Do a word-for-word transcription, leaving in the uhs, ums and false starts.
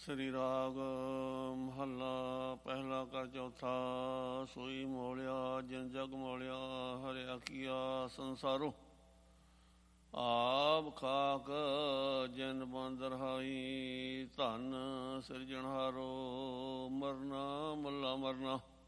ਸ੍ਰੀ ਰਾਗ ਮਹੱਲਾ ਪਹਿਲਾ ਕਰ ਚੌਥਾ। ਸੋਈ ਮੋਲਿਆ ਜਿਨ ਜਗ ਮੋਲਿਆ, ਹਰਿਆ ਕੀਆ ਸੰਸਾਰੋ। ਆਪ ਖਾਕ ਜਿਨ ਬੰਦ ਰਹਾਈ, ਧਨ ਸਿਰਜਣਹਾਰੋ। ਮਰਨਾ ਮੱਲਾ ਮਰਨਾ